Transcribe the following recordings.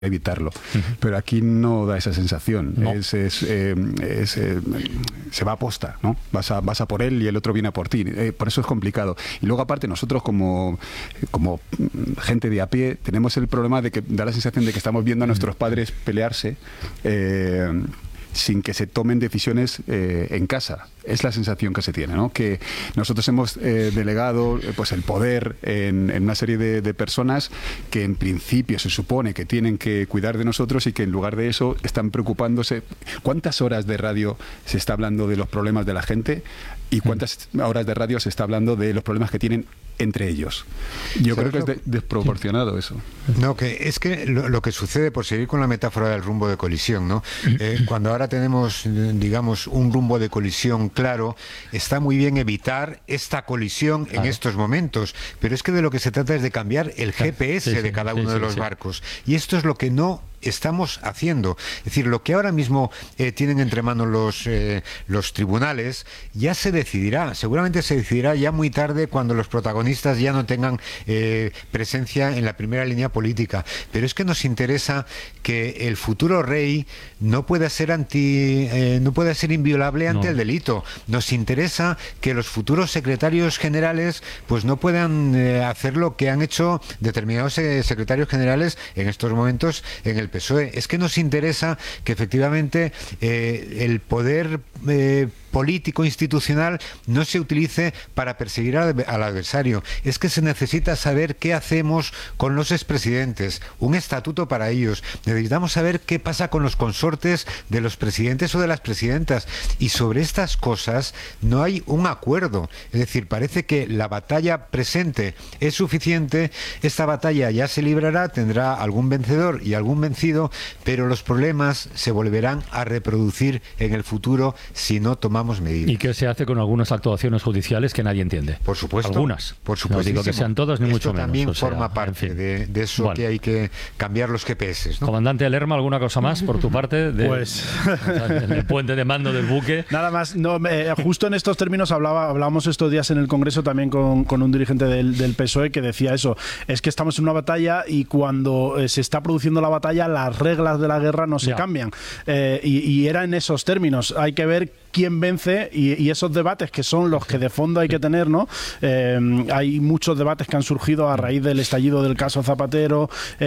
evitarlo. Pero aquí no da esa sensación. No. Se va a posta, ¿no? Vas a por él y el otro viene a por ti. Por eso es complicado. Y luego, aparte, nosotros como gente de a pie tenemos el problema de que da la sensación de que estamos viendo a nuestros padres pelearse sin que se tomen decisiones en casa. Es la sensación que se tiene, ¿no? Que nosotros hemos delegado pues el poder en una serie de personas que en principio se supone que tienen que cuidar de nosotros y que en lugar de eso están preocupándose. ¿Cuántas horas de radio se está hablando de los problemas de la gente y cuántas horas de radio se está hablando de los problemas que tienen entre ellos? Yo creo que es desproporcionado eso. No, que es que lo que sucede, por seguir con la metáfora del rumbo de colisión, ¿no? Cuando ahora tenemos, digamos, un rumbo de colisión claro, está muy bien evitar esta colisión en estos momentos, pero es que de lo que se trata es de cambiar el GPS de cada uno de los barcos, y esto es lo que no estamos haciendo. Es decir, lo que ahora mismo tienen entre manos los tribunales ya se decidirá, seguramente se decidirá ya muy tarde, cuando los protagonistas ya no tengan presencia en la primera línea política. Pero es que nos interesa que el futuro rey no pueda ser inviolable ante el delito. Nos interesa que los futuros secretarios generales pues no puedan hacer lo que han hecho determinados secretarios generales en estos momentos en el PSOE. Es que nos interesa que efectivamente el poder político institucional no se utilice para perseguir al adversario. Es que se necesita saber qué hacemos con los expresidentes, un estatuto para ellos. Necesitamos saber qué pasa con los consortes de los presidentes o de las presidentas, y sobre estas cosas no hay un acuerdo. Es decir, parece que la batalla presente es suficiente, esta batalla ya se librará, tendrá algún vencedor y algún vencido, pero los problemas se volverán a reproducir en el futuro si no tomamos medidas. ¿Y qué se hace con algunas actuaciones judiciales que nadie entiende? Por supuesto. Algunas. Por supuesto. No digo que sean todas ni mucho menos. También forma parte de eso, bueno, que hay que cambiar los GPS, ¿no? Comandante Lerma, ¿alguna cosa más por tu parte? Pues el puente de mando del buque. Nada más. No, justo en estos términos hablábamos estos días en el Congreso también con un dirigente del PSOE que decía eso. Es que estamos en una batalla y cuando se está produciendo la batalla, las reglas de la guerra no se cambian. Y era en esos términos. Hay que ver quién vence y esos debates que son los que de fondo hay que tener, ¿no? Hay muchos debates que han surgido a raíz del estallido del caso Zapatero,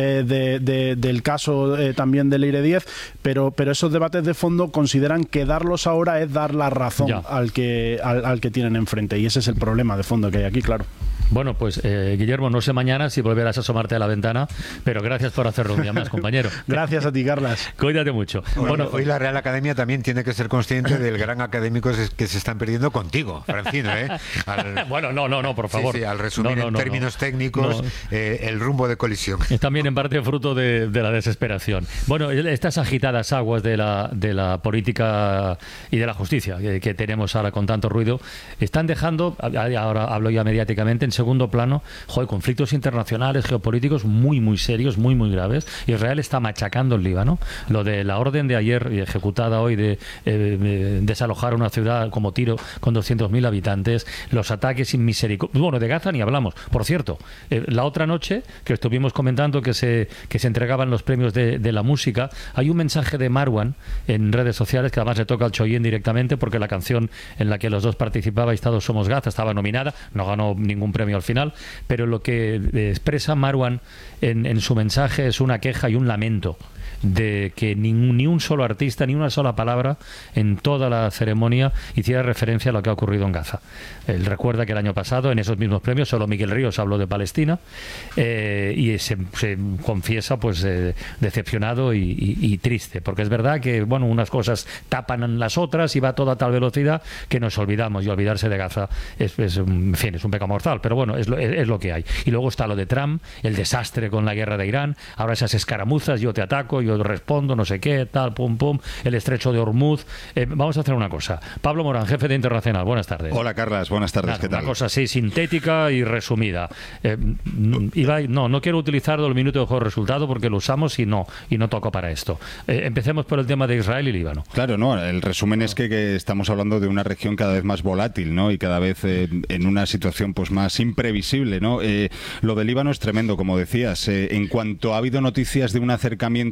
del caso también de Leire 10, pero esos debates de fondo consideran que darlos ahora es dar la razón al que tienen enfrente, y ese es el problema de fondo que hay aquí, claro. Bueno, pues Guillermo, no sé mañana si volverás a asomarte a la ventana, pero gracias por hacerlo un día más, compañero. Gracias a ti, Carlas. Cuídate mucho. Bueno, hoy la Real Academia también tiene que ser consciente del gran académico que se están perdiendo contigo, Francino, ¿eh? Bueno, no, por favor. Sí, al resumir en términos técnicos el rumbo de colisión. Es también en parte fruto de la desesperación. Bueno, estas agitadas aguas de la política y de la justicia que tenemos ahora con tanto ruido, están dejando, ahora hablo ya mediáticamente, en segundo plano, conflictos internacionales, geopolíticos muy, muy serios, muy, muy graves. Israel está machacando el Líbano. Lo de la orden de ayer ejecutada hoy de desalojar una ciudad como Tiro con 200.000 habitantes, los ataques sin misericordia. Bueno, de Gaza ni hablamos. Por cierto, la otra noche que estuvimos comentando que se entregaban los premios de la música, hay un mensaje de Marwan en redes sociales que además le toca al Choyín directamente, porque la canción en la que los dos participabais, Todos somos Gaza, estaba nominada, no ganó ningún premio al final, pero lo que expresa Marwan en su mensaje es una queja y un lamento de que ni un solo artista, ni una sola palabra en toda la ceremonia hiciera referencia a lo que ha ocurrido en Gaza. Él recuerda que el año pasado, en esos mismos premios, solo Miguel Ríos habló de Palestina, y se confiesa pues decepcionado y triste, porque es verdad que bueno, unas cosas tapan las otras y va todo a tal velocidad que nos olvidamos, y olvidarse de Gaza es un pecado mortal, pero bueno, es lo que hay. Y luego está lo de Trump, el desastre con la guerra de Irán, ahora esas escaramuzas, yo te ataco, yo yo respondo, no sé qué, tal, pum, pum, el estrecho de Hormuz. Vamos a hacer una cosa. Pablo Morán, jefe de Internacional, buenas tardes. Hola, Carlas, buenas tardes, Nada, ¿qué tal? Una cosa así, sintética y resumida. Ibai, no quiero utilizar los minutos de juego de resultado porque lo usamos y no toco para esto. Empecemos por el tema de Israel y Líbano. Claro, no, el resumen es que estamos hablando de una región cada vez más volátil, ¿no? Y cada vez en una situación pues más imprevisible, ¿no? Lo de Líbano es tremendo, como decías. En cuanto ha habido noticias de un acercamiento